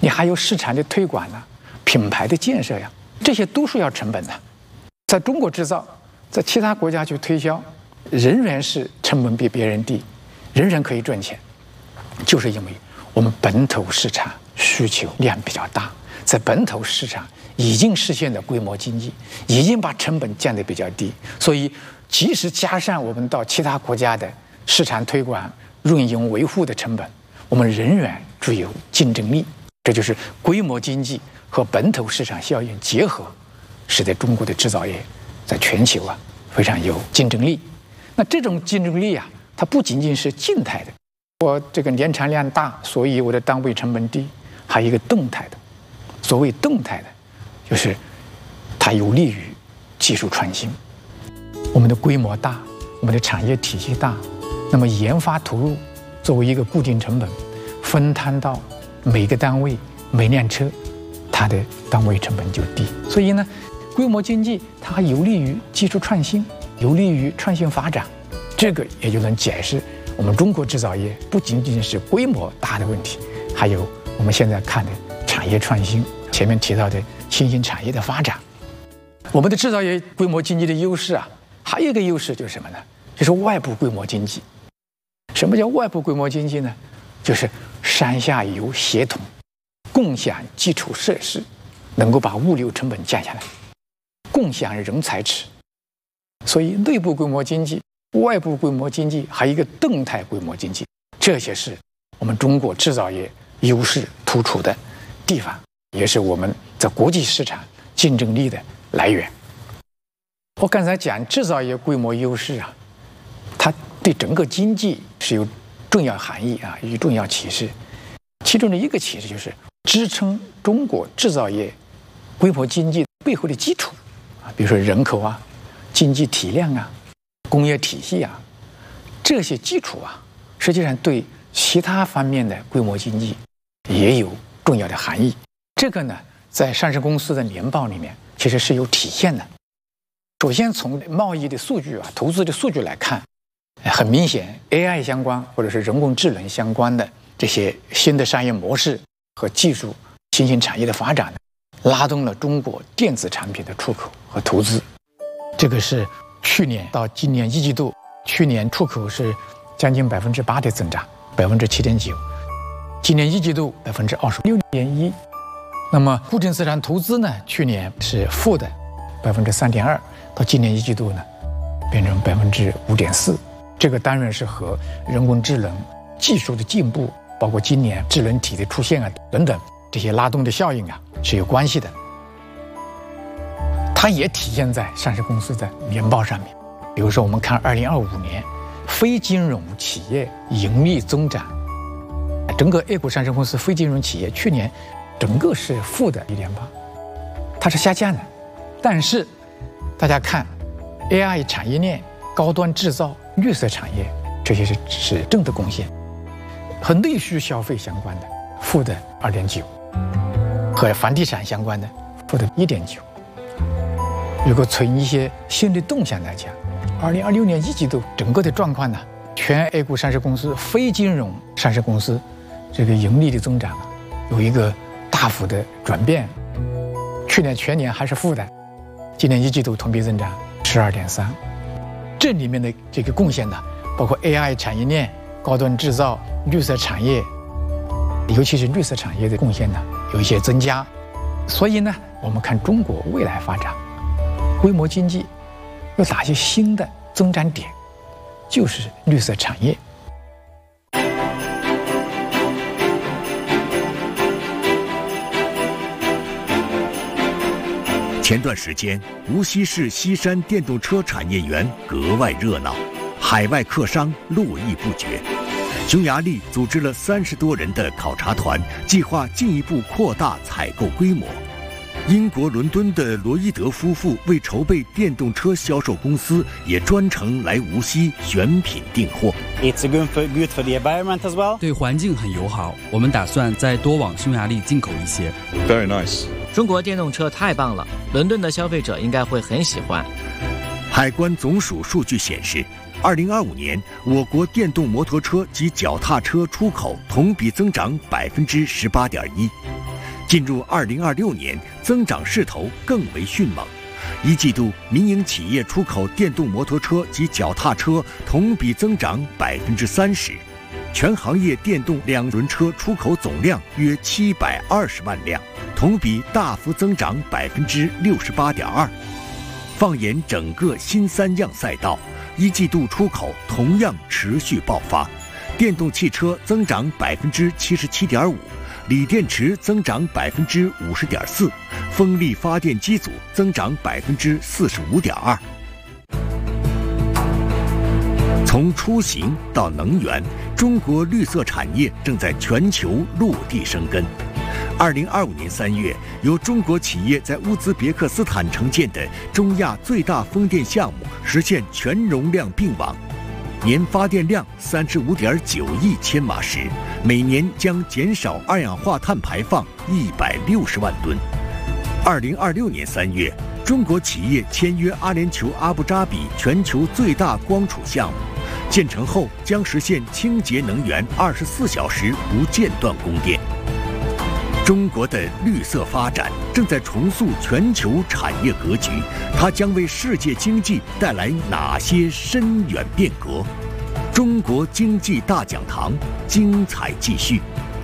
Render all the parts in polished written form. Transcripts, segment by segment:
你还有市场的推广啊，品牌的建设呀，这些都是要成本的。在中国制造，在其他国家去推销，仍然是成本比别人低，仍然可以赚钱，就是因为我们本土市场需求量比较大，在本土市场已经实现了规模经济，已经把成本降得比较低，所以即使加上我们到其他国家的市场推广、运营维护的成本，我们仍然具有竞争力。这就是规模经济和本土市场效应结合，使得中国的制造业在全球非常有竞争力。那这种竞争力它不仅仅是静态的，我这个年产量大，所以我的单位成本低，还有一个动态的。所谓动态的，就是它有利于技术创新。我们的规模大，我们的产业体系大，那么研发投入作为一个固定成本，分摊到每个单位、每辆车，它的单位成本就低。所以呢，规模经济它还有利于技术创新，有利于创新发展。这个也就能解释我们中国制造业不仅仅是规模大的问题，还有我们现在看的产业创新，前面提到的新兴产业的发展。我们的制造业规模经济的优势还有一个优势就是什么呢？就是外部规模经济。什么叫外部规模经济呢？就是上下游协同，共享基础设施，能够把物流成本降下来，共享人才池。所以内部规模经济、外部规模经济，还有一个动态规模经济，这些是我们中国制造业优势突出的地方，也是我们在国际市场竞争力的来源。我刚才讲制造业规模优势它对整个经济是有重要含义有重要启示。其中的一个启示就是支撑中国制造业规模经济背后的基础比如说人口经济体量工业体系这些基础实际上对其他方面的规模经济也有重要的含义。这个呢，在上市公司的年报里面其实是有体现的。首先从贸易的数据投资的数据来看，很明显 AI 相关或者是人工智能相关的这些新的商业模式和技术新兴产业的发展，拉动了中国电子产品的出口和投资。这个是去年到今年一季度，去年出口是将近8%的增长，7.9%，今年一季度26.1%。那么固定资产投资呢，去年是负的3.2%，到今年一季度呢变成5.4%。这个当然是和人工智能技术的进步，包括今年智能体的出现等等这些拉动的效应是有关系的。它也体现在上市公司的年报上面。比如说我们看2025年非金融企业盈利增长，整个 A 股上市公司非金融企业去年整个是负的1.8%，它是下降的。但是大家看 AI 产业链、高端制造、绿色产业，这些是正的贡献。和内需消费相关的负的2.9%，和房地产相关的负的1.9%。如果从一些新的动向来讲，2026年一季度整个的状况呢，全 A 股上市公司非金融上市公司这个盈利的增长有一个大幅的转变。去年全年还是负的，今年一季度同比增长12.3%。这里面的这个贡献呢，包括 AI 产业链、高端制造、绿色产业，尤其是绿色产业的贡献呢有一些增加。所以呢，我们看中国未来发展，规模经济有哪些新的增长点，就是绿色产业。 前段时间，无锡市西山电动车产业园格外热闹，海外客商络绎不绝。匈牙利组织了30多人的考察团，计划进一步扩大采购规模。英国伦敦的罗伊德夫妇为筹备电动车销售公司，也专程来无锡选品订货。 It's good for the environment as well. 对环境很友好，我们打算再多往匈牙利进口一些。 Very nice. 中国电动车太棒了，伦敦的消费者应该会很喜欢。 海关总署数据显示，2025年我国电动摩托车及脚踏车出口同比增长18.1%， 进入2026年，增长势头更为迅猛。一季度，民营企业出口电动摩托车及脚踏车同比增长30%，全行业电动两轮车出口总量约720万辆，同比大幅增长68.2%。放眼整个新三样赛道，一季度出口同样持续爆发，电动汽车增长77.5%。锂电池增长50.4%，风力发电机组增长45.2%。从出行到能源，中国绿色产业正在全球落地生根。2025年3月，由中国企业在乌兹别克斯坦承建的中亚最大风电项目实现全容量并网。年发电量35.9亿千瓦时，每年将减少二氧化碳排放160万吨。2026年3月，中国企业签约阿联酋阿布扎比全球最大光储项目，建成后将实现清洁能源24小时不间断供电。中国的绿色发展正在重塑全球产业格局，它将为世界经济带来哪些深远变革？中国经济大讲堂精彩继续。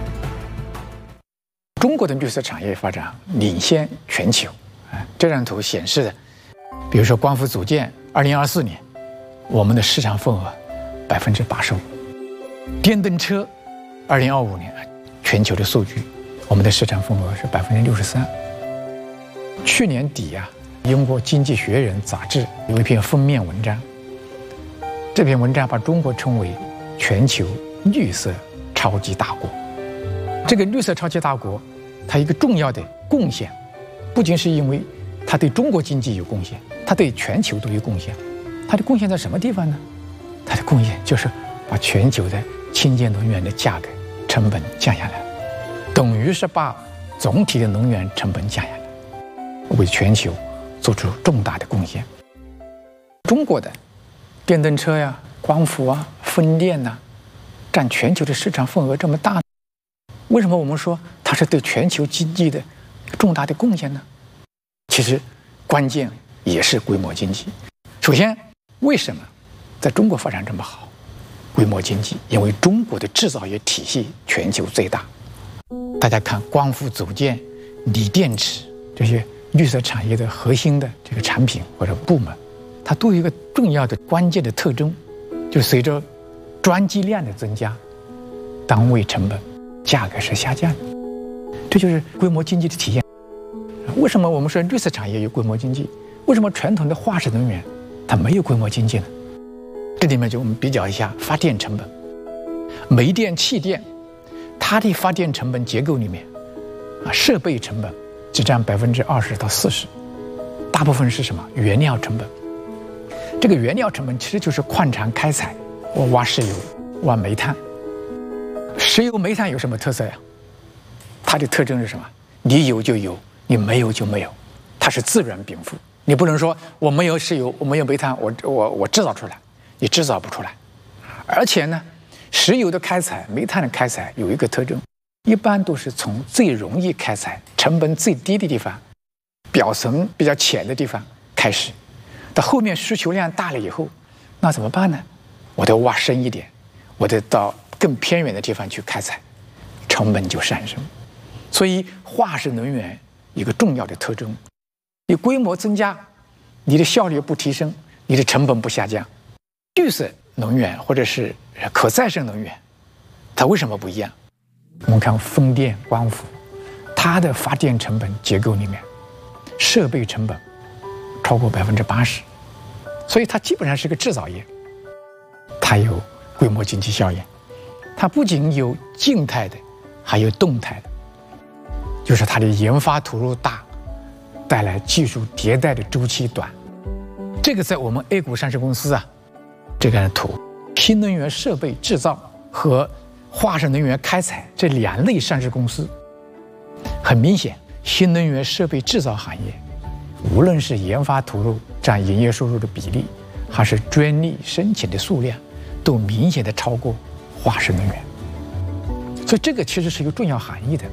中国的绿色产业发展领先全球。这张图显示的，比如说光伏组件，2024年我们的市场份额85%；电动车，2025年全球的数据，我们的市场份额是63%。去年底英国《经济学人》杂志有一篇封面文章，这篇文章把中国称为全球绿色超级大国。这个绿色超级大国，它一个重要的贡献，不仅是因为它对中国经济有贡献，它对全球都有贡献。它的贡献在什么地方呢？它的贡献就是把全球的清洁能源的价格成本降下来，等于是把总体的能源成本降下来，为全球做出重大的贡献。中国的电动车呀、光伏风电占全球的市场份额这么大，为什么我们说它是对全球经济的重大的贡献呢？其实关键也是规模经济。首先，为什么在中国发展这么好？规模经济，因为中国的制造业体系全球最大。大家看光伏组件、锂电池这些绿色产业的核心的这个产品或者部门，它都有一个重要的关键的特征，就随着装机量的增加，单位成本价格是下降的，这就是规模经济的体现。为什么我们说绿色产业有规模经济？为什么传统的化石能源它没有规模经济呢？这里面就我们比较一下发电成本，煤电、气电，它的发电成本结构里面设备成本只占20%到40%，大部分是什么？原料成本。这个原料成本其实就是矿产开采，我挖石油、挖煤炭。石油、煤炭有什么特色呀？它的特征是什么？你有就有，你没有就没有，它是自然禀赋。你不能说我没有石油，我没有煤炭，我制造出来，你制造不出来。而且呢，石油的开采、煤炭的开采有一个特征，一般都是从最容易开采、成本最低的地方、表层比较浅的地方开始，到后面需求量大了以后，那怎么办呢？我得挖深一点，我得到更偏远的地方去开采，成本就上升。所以化石能源一个重要的特征，你规模增加，你的效率不提升，你的成本不下降。绿色能源或者是可再生能源，它为什么不一样？我们看风电、光伏，它的发电成本结构里面，设备成本超过80%，所以它基本上是个制造业，它有规模经济效应。它不仅有静态的，还有动态的，就是它的研发投入大，带来技术迭代的周期短。这个在我们 A 股上市公司这个图，新能源设备制造和化石能源开采这两类上市公司，很明显，新能源设备制造行业，无论是研发投入占营业收入的比例，还是专利申请的数量，都明显的超过化石能源。所以这个其实是有重要含义的。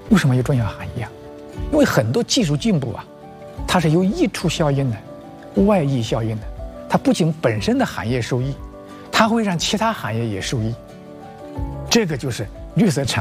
为什么有重要含义啊？因为很多技术进步啊，它是有溢出效应的、外溢效应的。它不仅本身的行业受益，它会让其他行业也受益。这个就是绿色产